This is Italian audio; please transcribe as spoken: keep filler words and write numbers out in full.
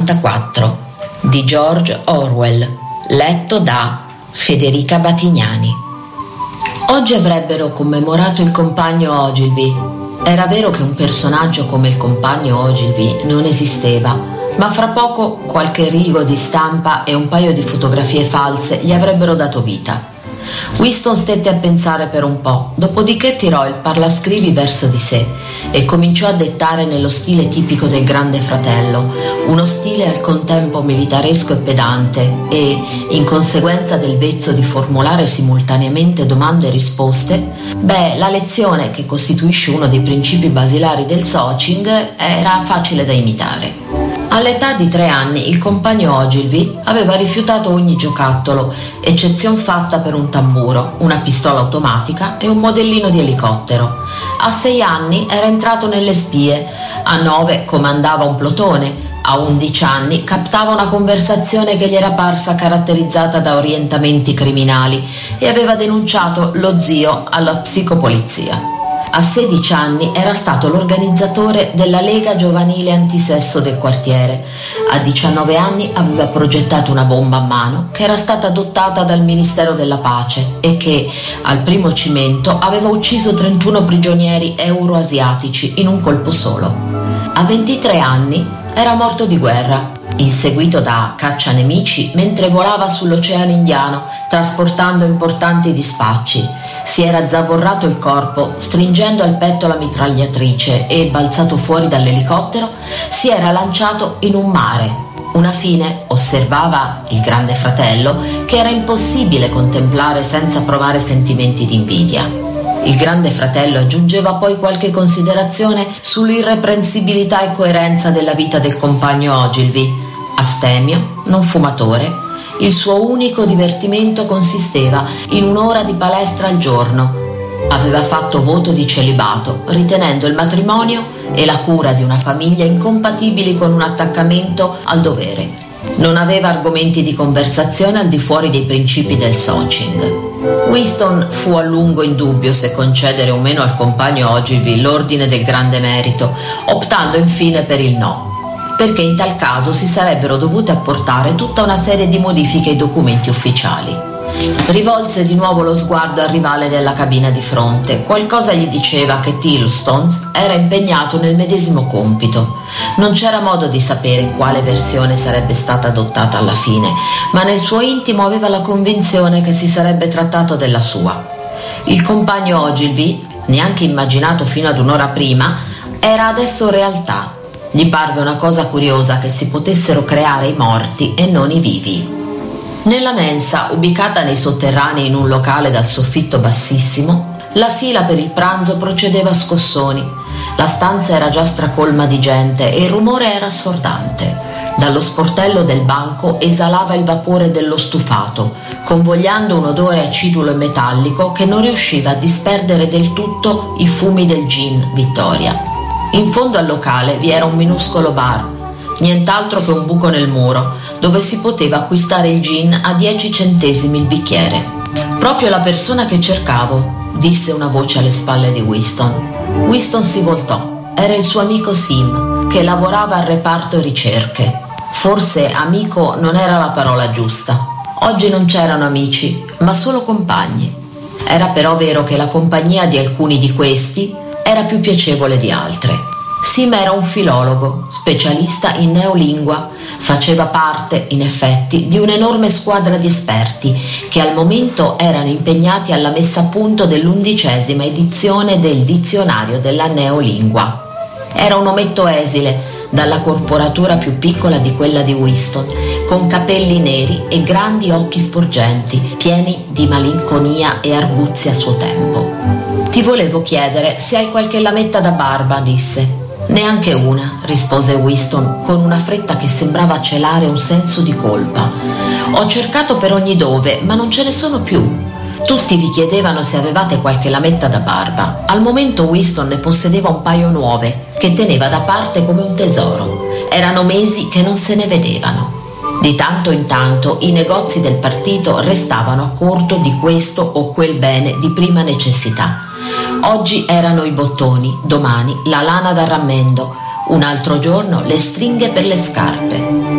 millenovecentottantaquattro di George Orwell, letto da Federica Batignani. Oggi avrebbero commemorato il compagno Ogilvy. Era vero che un personaggio come il compagno Ogilvy non esisteva, ma fra poco qualche rigo di stampa e un paio di fotografie false gli avrebbero dato vita. Winston stette a pensare per un po', dopodiché tirò il parlascrivi verso di sé e cominciò a dettare nello stile tipico del Grande Fratello, uno stile al contempo militaresco e pedante e, in conseguenza del vezzo di formulare simultaneamente domande e risposte, beh, la lezione, che costituisce uno dei principi basilari del Socing, era facile da imitare. All'età di tre anni il compagno Ogilvy aveva rifiutato ogni giocattolo, eccezion fatta per un tamburo, una pistola automatica e un modellino di elicottero. A sei anni era entrato nelle spie, a nove comandava un plotone, a undici anni captava una conversazione che gli era parsa caratterizzata da orientamenti criminali e aveva denunciato lo zio alla psicopolizia. A sedici anni era stato l'organizzatore della Lega Giovanile Antisesso del quartiere. A diciannove anni aveva progettato una bomba a mano che era stata adottata dal Ministero della Pace e che, al primo cimento, aveva ucciso trentuno prigionieri euroasiatici in un colpo solo. A ventitré anni era morto di guerra, inseguito da caccianemici mentre volava sull'Oceano Indiano trasportando importanti dispacci. Si era zavorrato il corpo, stringendo al petto la mitragliatrice e, balzato fuori dall'elicottero, si era lanciato in un mare. Una fine, osservava il Grande Fratello, che era impossibile contemplare senza provare sentimenti di invidia. Il Grande Fratello aggiungeva poi qualche considerazione sull'irreprensibilità e coerenza della vita del compagno Ogilvy. Astemio, non fumatore, il suo unico divertimento consisteva in un'ora di palestra al giorno. Aveva fatto voto di celibato, ritenendo il matrimonio e la cura di una famiglia incompatibili con un attaccamento al dovere. Non aveva argomenti di conversazione al di fuori dei principi del Socing. Winston fu a lungo in dubbio se concedere o meno al compagno Ogilvy l'ordine del grande merito, optando infine per il no, perché in tal caso si sarebbero dovute apportare tutta una serie di modifiche ai documenti ufficiali. Rivolse di nuovo lo sguardo al rivale nella cabina di fronte. Qualcosa gli diceva che Tillstone era impegnato nel medesimo compito. Non c'era modo di sapere quale versione sarebbe stata adottata alla fine, ma nel suo intimo aveva la convinzione che si sarebbe trattato della sua. Il compagno Ogilvy, neanche immaginato fino ad un'ora prima, era adesso realtà. Gli parve una cosa curiosa che si potessero creare i morti e non i vivi. Nella mensa, ubicata nei sotterranei in un locale dal soffitto bassissimo, la fila per il pranzo procedeva a scossoni. La stanza era già stracolma di gente e il rumore era assordante. Dallo sportello del banco esalava il vapore dello stufato, convogliando un odore acidulo e metallico che non riusciva a disperdere del tutto i fumi del gin Vittoria. In fondo al locale vi era un minuscolo bar, nient'altro che un buco nel muro, dove si poteva acquistare il gin a dieci centesimi il bicchiere. Proprio la persona che cercavo, disse una voce alle spalle di Winston. Winston si voltò. Era il suo amico Sim, che lavorava al reparto ricerche. Forse amico non era la parola giusta. Oggi non c'erano amici, ma solo compagni. Era però vero che la compagnia di alcuni di questi era più piacevole di altre. Sim era un filologo, specialista in neolingua, faceva parte, in effetti, di un'enorme squadra di esperti che al momento erano impegnati alla messa a punto dell'undicesima edizione del dizionario della neolingua. Era un ometto esile, dalla corporatura più piccola di quella di Winston, con capelli neri e grandi occhi sporgenti, pieni di malinconia e arguzia a suo tempo. «Ti volevo chiedere se hai qualche lametta da barba», disse. «Neanche una», rispose Winston con una fretta che sembrava celare un senso di colpa. «Ho cercato per ogni dove, ma non ce ne sono più. Tutti vi chiedevano se avevate qualche lametta da barba. Al momento Winston ne possedeva un paio nuove, che teneva da parte come un tesoro. Erano mesi che non se ne vedevano. Di tanto in tanto i negozi del partito restavano a corto di questo o quel bene di prima necessità. Oggi erano i bottoni, domani la lana da rammendo, un altro giorno le stringhe per le scarpe.